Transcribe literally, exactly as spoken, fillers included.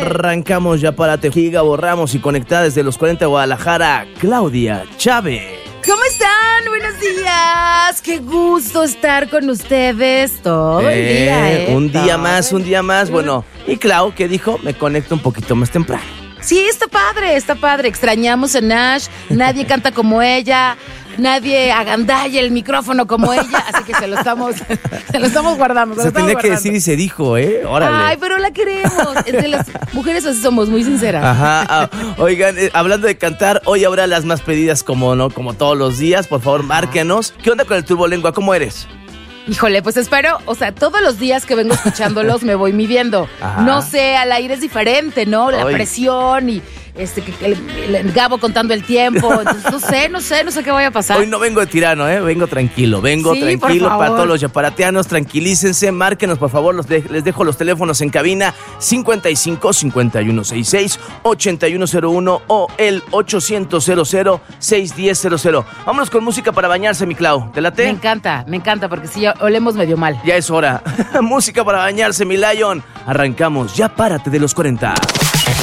Arrancamos ya para Tejiga, borramos y conectada desde los cuarenta de Guadalajara, Claudia Chávez. ¿Cómo están? Buenos días. Qué gusto estar con ustedes todo el Eh, día, ¿eh? Un día Todo más, el- un día más. Bueno, y Clau, ¿qué dijo? Me conecto un poquito más temprano. Sí, está padre, está padre. Extrañamos a Nash. Nadie canta como ella. Nadie agandalla el micrófono como ella. Así que se lo estamos, se lo estamos guardando. Se Se lo estamos tenía que guardando. decir y se dijo, ¿eh? Órale. Ay, pero la queremos. Entre las mujeres así somos, muy sinceras. Ajá, ah, oigan, eh, hablando de cantar, hoy habrá las más pedidas como no, como todos los días. Por favor, márquenos. ¿Qué onda con el Turbolengua? ¿Cómo eres? Híjole, pues espero, o sea, todos los días que vengo escuchándolos me voy midiendo. Ajá. No sé, al aire es diferente, ¿no? La Ay. presión y este que, que el, el Gabo contando el tiempo. Entonces, no sé, no sé, no sé qué vaya a pasar. Hoy no vengo de tirano, ¿eh? Vengo tranquilo, vengo Sí, tranquilo por favor. para todos los yaparatianos. Tranquilícense, márquenos, por favor. Los de- les dejo los teléfonos en cabina cincuenta y cinco, cincuenta y uno sesenta y seis, ochenta y uno cero uno o el ochocientos, cero cero, seiscientos diez cero cero. Vámonos con música para bañarse, mi Clau. ¿Te Me late? encanta, me encanta, porque si ya olemos medio mal. Ya es hora. Música para bañarse, mi Lion. Arrancamos. Ya párate de los cuarenta.